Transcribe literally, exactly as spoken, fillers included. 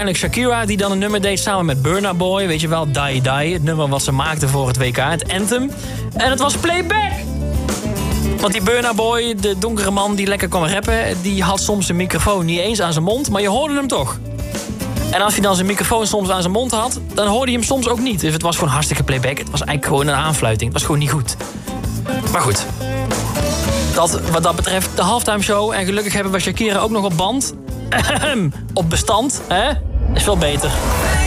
uiteindelijk Shakira die dan een nummer deed samen met Burna Boy. Weet je wel, Die Die. Het nummer wat ze maakte voor het W K, het anthem. En het was playback! Want die Burna Boy, de donkere man die lekker kon rappen... die had soms zijn microfoon niet eens aan zijn mond, maar je hoorde hem toch. En als hij dan zijn microfoon soms aan zijn mond had... dan hoorde je hem soms ook niet. Dus het was gewoon hartstikke playback. Het was eigenlijk gewoon een aanfluiting. Het was gewoon niet goed. Maar goed. Dat, wat dat betreft de halftime show. En gelukkig hebben we Shakira ook nog op band. Op bestand, hè? Is veel beter.